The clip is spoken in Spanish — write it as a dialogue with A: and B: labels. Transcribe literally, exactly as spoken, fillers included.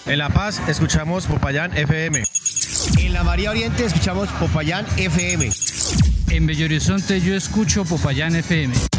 A: En La Paz escuchamos Popayán F M.
B: En la María Oriente escuchamos Popayán F M.
C: En Bello Horizonte yo escucho Popayán F M.